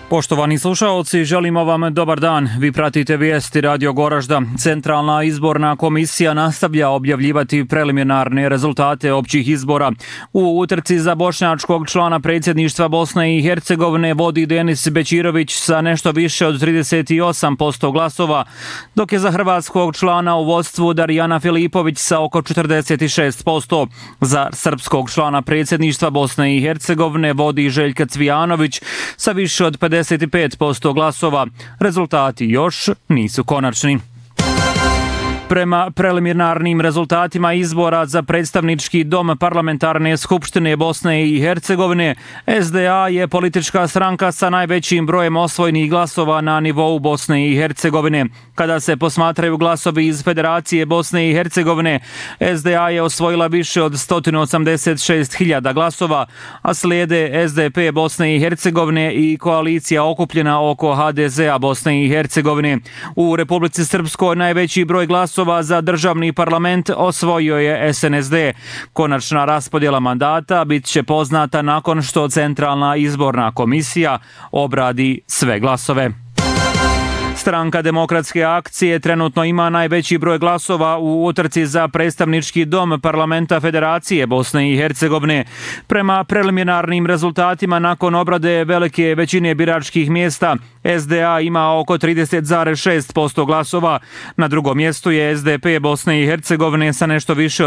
Poštovani slušaoci, želimo vam dobar dan. Vi pratite vijesti Radio Goražda. Centralna izborna komisija nastavlja objavljivati preliminarne rezultate općih izbora. U utrci za bošnjačkog člana predsjedništva Bosne i Hercegovine vodi Denis Bećirović sa nešto više od 38% glasova, dok je za hrvatskog člana u vodstvu Darijana Filipović sa oko 46%. Za srpskog člana predsjedništva Bosne i Hercegovine vodi Željka Cvijanović sa više od 55% glasova. Rezultati još nisu konačni. Prema preliminarnim rezultatima izbora za predstavnički dom parlamentarne skupštine Bosne i Hercegovine, SDA je politička stranka sa najvećim brojem osvojenih glasova na nivou Bosne i Hercegovine. Kada se posmatraju glasovi iz Federacije Bosne i Hercegovine, SDA je osvojila više od 186.000 glasova, a slijede SDP Bosne i Hercegovine i koalicija okupljena oko HDZ-a Bosne i Hercegovine. U Republici Srpskoj najveći broj glasova za državni parlament osvojio je SNSD. Konačna raspodjela mandata bit će poznata nakon što Centralna izborna komisija obradi sve glasove. Stranka Demokratske akcije trenutno ima najveći broj glasova u utrci za predstavnički dom parlamenta Federacije Bosne i Hercegovine. Prema preliminarnim rezultatima nakon obrade velike većine biračkih mjesta, SDA ima oko 30,6% glasova. Na drugom mjestu je SDP Bosne i Hercegovine sa nešto više od